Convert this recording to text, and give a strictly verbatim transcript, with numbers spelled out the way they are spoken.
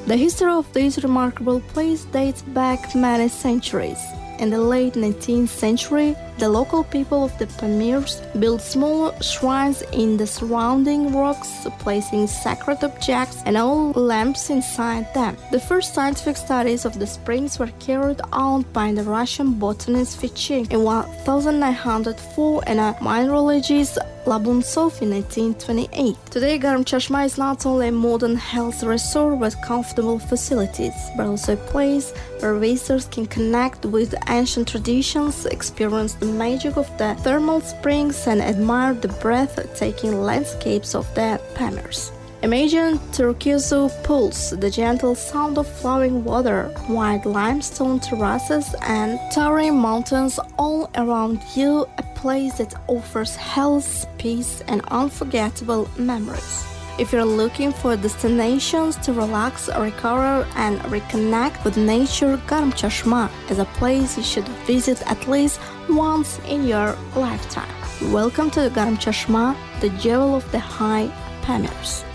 The history of this remarkable place dates back many centuries. In the late nineteenth century, the local people of the Pamirs built small shrines in the surrounding rocks, placing sacred objects and oil lamps inside them. The first scientific studies of the springs were carried out by the Russian botanist Fichet in one thousand nine hundred four and a mineralogist Lomonosov in nineteen twenty-eight. Today, Garam Chashma is not only a modern health resort with comfortable facilities, but also a place where visitors can connect with ancient traditions, experience the magic of the thermal springs, and admire the breathtaking landscapes of the Pamirs. Imagine turquoise pools, the gentle sound of flowing water, white limestone terraces, and towering mountains all around you, a place that offers health, peace, and unforgettable memories. If you're looking for destinations to relax, recover, and reconnect with nature, Garam Chashma is a place you should visit at least once in your lifetime. Welcome to Garam Chashma, the jewel of the High Pamirs.